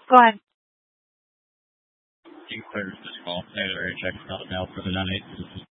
Go ahead. You clear this call. Hey there, check out mail for the night.